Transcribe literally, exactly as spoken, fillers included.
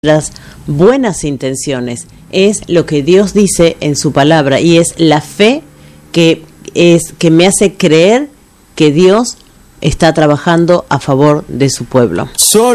las buenas intenciones, es lo que Dios dice en su palabra y es la fe que es que me hace creer que Dios está trabajando a favor de su pueblo.